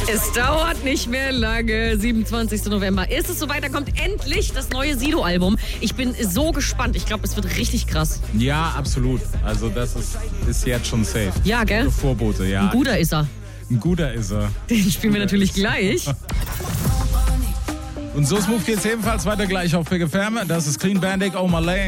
Es dauert nicht mehr lange. 27. November ist es soweit. Da kommt endlich das neue Sido-Album. Ich bin so gespannt. Ich glaube, es wird richtig krass. Ja, absolut. Also das ist jetzt schon safe. Ja, gell? Vorbote, ja. Ein guter ist er. Ein guter ist er. Den spielen wir natürlich gleich. Und so smooth geht's ebenfalls weiter gleich auf Big FM. Das ist Clean Bandit, Oh My Lane.